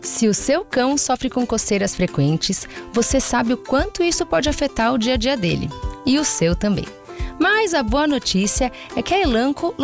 Se o seu cão sofre com coceiras frequentes, você sabe o quanto isso pode afetar o dia a dia dele. E o seu também. Mas a boa notícia é que a Elanco